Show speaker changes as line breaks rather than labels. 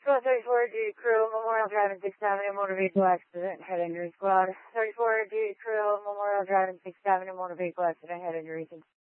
Squad 34 duty crew, Memorial Drive and 6th Avenue, motor vehicle accident, head injury squad. 34 duty crew, Memorial Drive and 6th Avenue, motor vehicle accident, head injury.